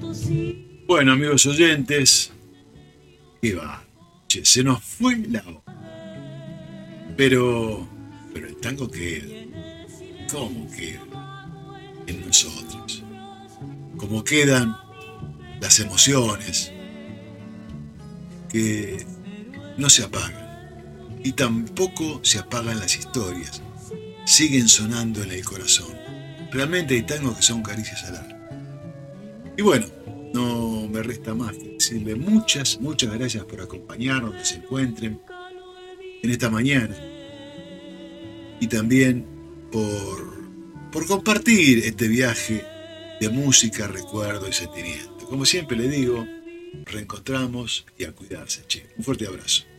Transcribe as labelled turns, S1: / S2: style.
S1: Bueno, amigos oyentes, ¿qué va? Che, se nos fue la hora. Pero el tango queda. ¿Cómo queda? En nosotros. Como quedan las emociones que no se apagan. Y tampoco se apagan las historias. Siguen sonando en el corazón. Realmente hay tangos que son caricias al alma. Y bueno, no me resta más que decirle muchas gracias por acompañarnos, que se encuentren en esta mañana. Y también por compartir este viaje de música, recuerdo y sentimiento. Como siempre le digo, reencontramos y a cuidarse, che. Un fuerte abrazo.